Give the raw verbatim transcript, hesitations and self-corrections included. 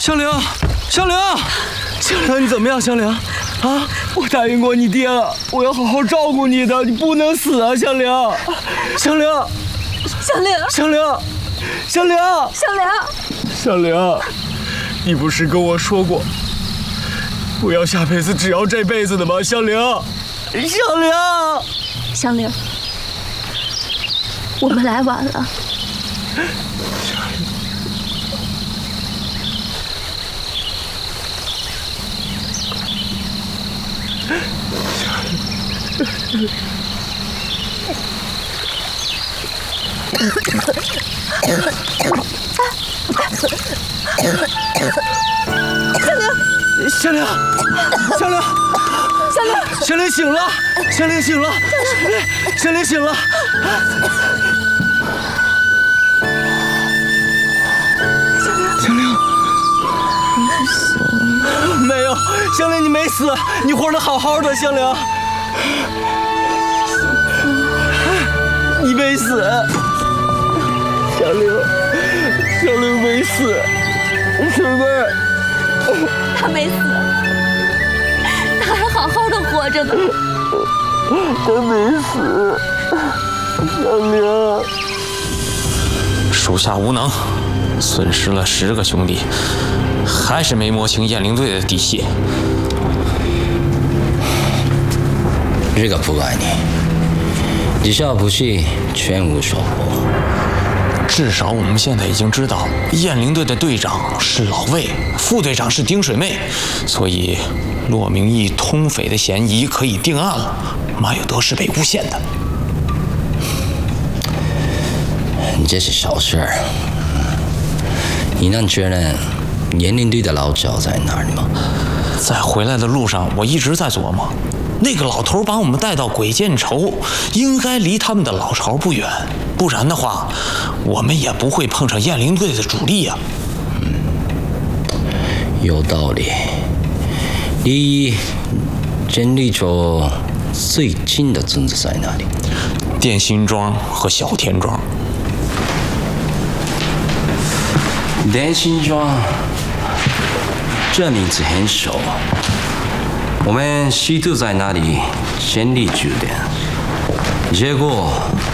香菱，香菱，香菱，你怎么样？香菱，啊，我答应过你爹了，我要好好照顾你的，你不能死啊，香菱，香菱， 香菱， 香菱，香菱， 香菱， 香菱，你不是跟我说过，不要下辈子，只要这辈子的吗？香菱，香菱， 香菱，我们来晚了。 香菱，香菱， 香菱， 香菱醒了，香菱醒了，香菱醒了。香菱，你死了？没有，香菱你没死，你活得好好的，香菱。你没死，香菱，香菱没死，婶妹， 他没死，他还好好的活着呢。 他没死，香菱。 属下无能，损失了十个兄弟，还是没摸清雁翎队的底细。 这个不怪你。以下不幸全无收获。 至少我们现在已经知道，雁翎队的队长是老魏，副队长是丁水妹，所以骆明义通匪的嫌疑可以定案了。马有德是被诬陷的。 这是小事儿。你能确认雁翎队的老巢在哪里吗？ 在回来的路上，我一直在琢磨。那个老头把我们带到鬼见愁，应该离他们的老巢不远，不然的话，我们也不会碰上雁翎队的主力呀、啊。 嗯，有道理。离雁翎巢最近的村子在哪里？ 电心庄和小田庄。 电心庄，这名字很熟。我们西渡在那里建立据点，结果